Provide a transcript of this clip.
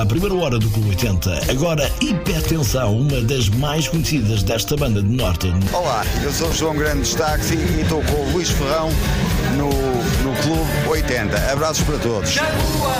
A primeira hora do Clube 80, agora Hipertensão, uma das mais conhecidas desta banda de Norte. Olá, eu sou o João Grande Táxi e estou com o Luís Ferrão no Clube 80. Abraços para todos. Na rua,